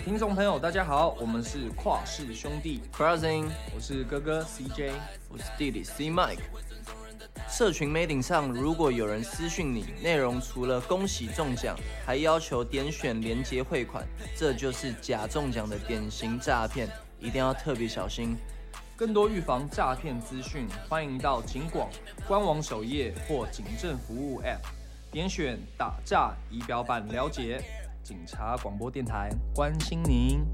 听众朋友，大家好，我们是跨氏兄弟 Crossing， 我是哥哥 CJ， 我是弟弟 C Mike。社群媒体上，如果有人私讯你，内容除了恭喜中奖，还要求点选连结汇款，这就是假中奖的典型诈骗，一定要特别小心。 更多预防诈骗资讯，欢迎到警广官网首页或警政服务 App， 点选打诈仪表板了解。警察广播电台关心您。